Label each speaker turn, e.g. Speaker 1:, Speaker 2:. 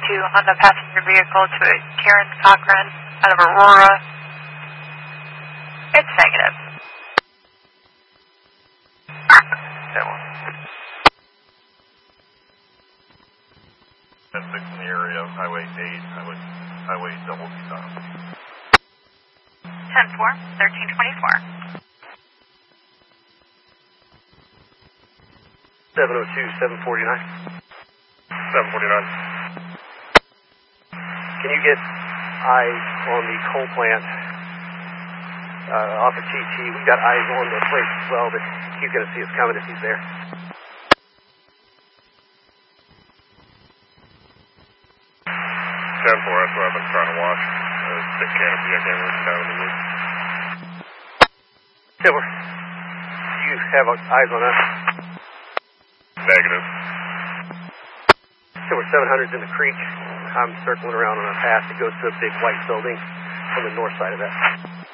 Speaker 1: on the passenger vehicle to a Karen Cochran out of Aurora. It's negative.
Speaker 2: 10-6 in the area of Highway 8, Highway double stop.
Speaker 1: 10-4, 1324.
Speaker 3: 702, 749.
Speaker 2: 749.
Speaker 3: Can you get eyes on the coal plant off of TT? We've got eyes on the place as well, but he's going to see us coming if he's there.
Speaker 2: 10-4, that's what I've been trying to watch. Thick canopy, I can't really down in the roof.
Speaker 3: 10-4, do you have eyes on us?
Speaker 2: Negative.
Speaker 3: 10-4, 700's in the creek. I'm circling around on a path that goes to a big white building on the north side of that.